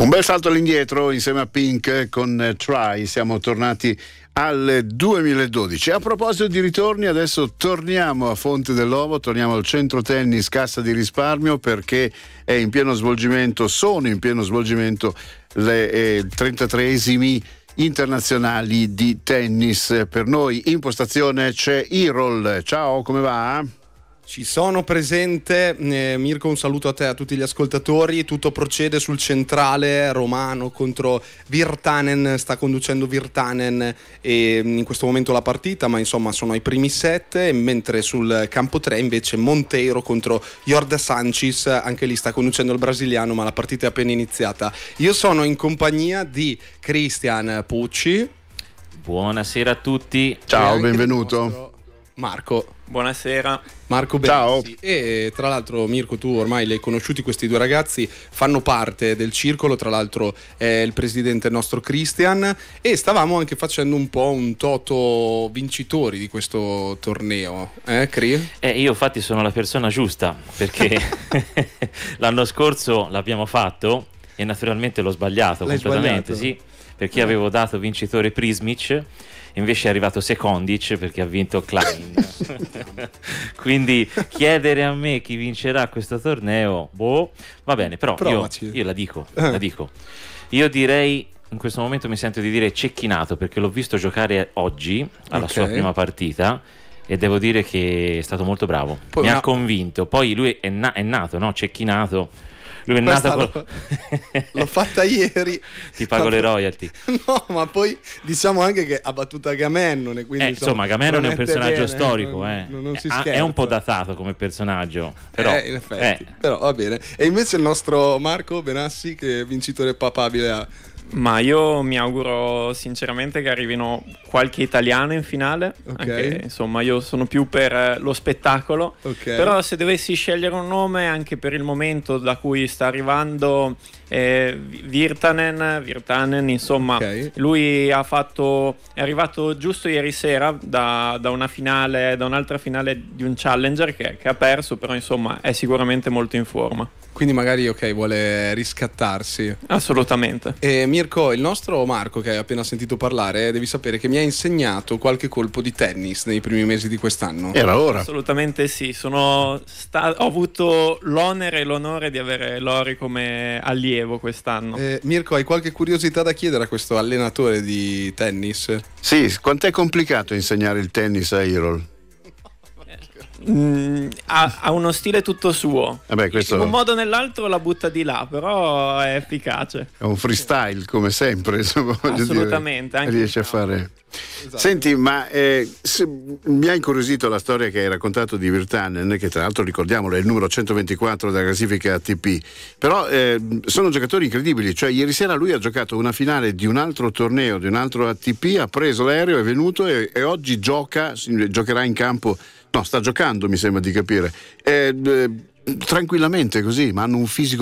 Un bel salto all'indietro insieme a Pink con Try, siamo tornati al 2012. A proposito di ritorni, adesso torniamo a Fonte dell'Ovo, torniamo al centro tennis Cassa di Risparmio, perché è in pieno svolgimento, sono in pieno svolgimento le 33esimi internazionali di tennis. Per noi in postazione c'è Irol. Ciao, come va? Ci sono presente, Mirko, un saluto a te e a tutti gli ascoltatori. Tutto procede sul centrale romano contro Virtanen, sta conducendo Virtanen in questo momento la partita, ma insomma sono ai primi set, mentre sul campo 3 invece Monteiro contro Jorge Sanches, anche lì sta conducendo il brasiliano, ma la partita è appena iniziata. Io sono in compagnia di Cristian Pucci. Buonasera a tutti. Ciao, benvenuto. Marco. Buonasera. Marco Benassi. E tra l'altro, Mirko, tu ormai li hai conosciuti questi due ragazzi, fanno parte del circolo, tra l'altro è il presidente nostro Christian, e stavamo anche facendo un po' un toto vincitori di questo torneo, Cri? Io infatti sono la persona giusta, perché l'anno scorso l'abbiamo fatto e naturalmente l'ho sbagliato. L'hai completamente, sbagliato? sì, perché avevo dato vincitore Prismic, invece è arrivato Sekondic perché ha vinto Klein. Quindi chiedere a me chi vincerà questo torneo, va bene, però io la dico. Io direi, in questo momento mi sento di dire Cecchinato, perché l'ho visto giocare oggi alla sua prima partita e devo dire che è stato molto bravo. Mi ha convinto. Poi lui è nato, no? Cecchinato. Lui è nato l'ho fatta ieri. Ti pago le royalty. No, ma poi diciamo anche che ha battuto Agamennone, quindi insomma Agamennone è un personaggio storico, non si scherza. È un po' datato come personaggio, però in effetti, però va bene. E invece il nostro Marco Benassi, che è vincitore papabile a... Ma io mi auguro sinceramente che arrivino qualche italiano in finale, anche, insomma io sono più per lo spettacolo, però se dovessi scegliere un nome anche per il momento da cui sta arrivando Virtanen, insomma lui è arrivato giusto ieri sera da un'altra finale di un challenger che ha perso, però insomma è sicuramente molto in forma. Quindi magari vuole riscattarsi. Assolutamente. E Mirko, il nostro Marco, che hai appena sentito parlare, devi sapere che mi ha insegnato qualche colpo di tennis nei primi mesi di quest'anno. Era ora. Assolutamente sì, ho avuto l'onere e l'onore di avere Lori come allievo quest'anno. Mirko, hai qualche curiosità da chiedere a questo allenatore di tennis? Sì, quant'è complicato insegnare il tennis a Irol? Ha uno stile tutto suo. Questo in un modo o nell'altro la butta di là, però è efficace. È un freestyle come sempre, insomma, assolutamente dire, riesce a fare. Esatto. Senti, ma mi ha incuriosito la storia che hai raccontato di Virtanen, che tra l'altro ricordiamolo è il numero 124 della classifica ATP, però sono giocatori incredibili, cioè ieri sera lui ha giocato una finale di un altro torneo, di un altro ATP, ha preso l'aereo, è venuto e oggi giocherà in campo. No, sta giocando, mi sembra di capire. Tranquillamente così, ma hanno un fisico